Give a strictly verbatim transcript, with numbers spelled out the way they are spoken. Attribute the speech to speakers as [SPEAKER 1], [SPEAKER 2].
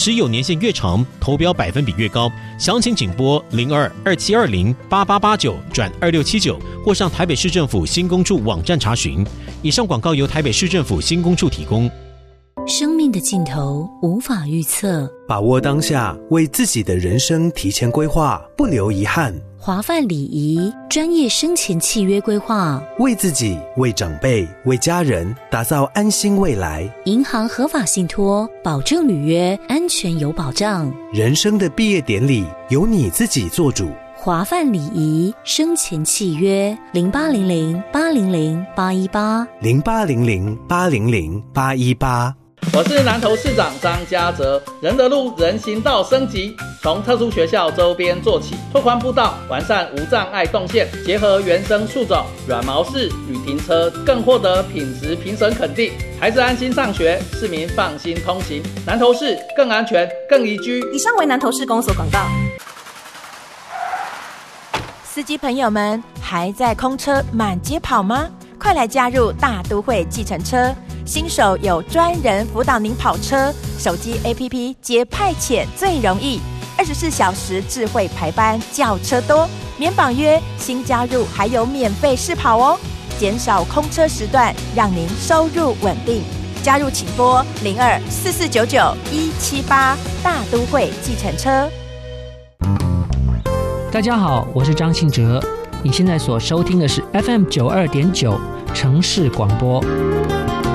[SPEAKER 1] 持有年限越长，投标百分比越高。详情请拨零二二七二零八八八九转二六七九，或上台北市政府新工处网站查询。以上广告由台北市政府新工处提供。
[SPEAKER 2] 生命的尽头无法预测，
[SPEAKER 3] 把握当下，为自己的人生提前规划，不留遗憾。
[SPEAKER 2] 华范礼仪专业生前契约规划，
[SPEAKER 3] 为自己、为长辈、为家人打造安心未来。
[SPEAKER 2] 银行合法信托，保证履约，安全有保障。
[SPEAKER 3] 人生的毕业典礼，由你自己做主。
[SPEAKER 2] 华范礼仪生前契约零八零零八零零八一八
[SPEAKER 3] 零八零零八零零八一八。
[SPEAKER 4] 我是南投市长张家泽。仁德路人行道升级，从特殊学校周边做起，拓宽步道，完善无障碍动线，结合原生树种、软毛式旅停车，更获得品质评审肯定。孩子安心上学，市民放心通行。南投市更安全、更宜居。
[SPEAKER 5] 以上为南投市公所广告。
[SPEAKER 6] 司机朋友们，还在空车满街跑吗？快来加入大都会计程车，新手有专人辅导您跑车，手机 A P P 接派遣最容易，二十四小时智慧排班，叫车多，免绑约，新加入还有免费试跑哦，减少空车时段，让您收入稳定。加入请拨零二四四九九一七八，大都会计程车。
[SPEAKER 7] 大家好，我是张信哲，你现在所收听的是 F M 九二点九城市广播。